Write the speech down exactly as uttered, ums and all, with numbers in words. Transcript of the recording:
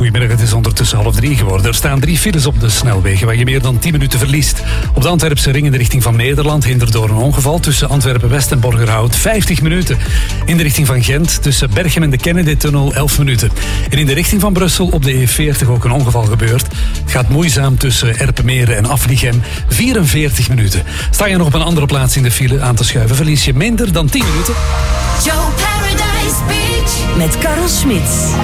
goedemiddag. Het is ondertussen half drie geworden. Er staan drie files op de snelwegen waar je meer dan tien minuten verliest. Op de Antwerpse ring in de richting van Nederland hindert door een ongeval tussen Antwerpen-West en Borgerhout vijftig minuten. In de richting van Gent tussen Berchem en de Kennedy-tunnel elf minuten. En in de richting van Brussel op de E veertig ook een ongeval gebeurd. Het gaat moeizaam tussen Erpenmeren en Aflichem, vierenveertig minuten. Sta je nog op een andere plaats in de file aan te schuiven, verlies je minder dan tien minuten. Joe Paradise Beach met Karel Smits.